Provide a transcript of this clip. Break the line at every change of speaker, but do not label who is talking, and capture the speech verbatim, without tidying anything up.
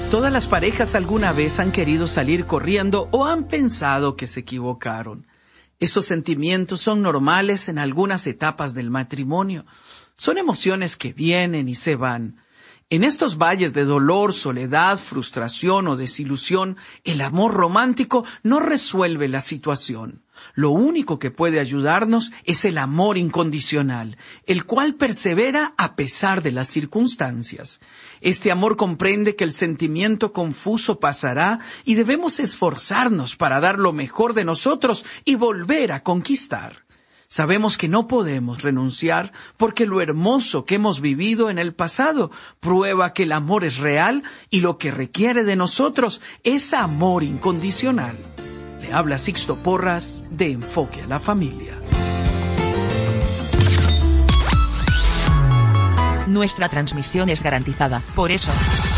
Todas las parejas alguna vez han querido salir corriendo o han pensado que se equivocaron. Estos sentimientos son normales en algunas etapas del matrimonio. Son emociones que vienen y se van. En estos valles de dolor, soledad, frustración o desilusión, el amor romántico no resuelve la situación. Lo único que puede ayudarnos es el amor incondicional, el cual persevera a pesar de las circunstancias. Este amor comprende que el sentimiento confuso pasará y debemos esforzarnos para dar lo mejor de nosotros y volver a conquistar. Sabemos que no podemos renunciar porque lo hermoso que hemos vivido en el pasado prueba que el amor es real y lo que requiere de nosotros es amor incondicional. Le habla Sixto Porras de Enfoque a la Familia.
Nuestra transmisión es garantizada. Por eso,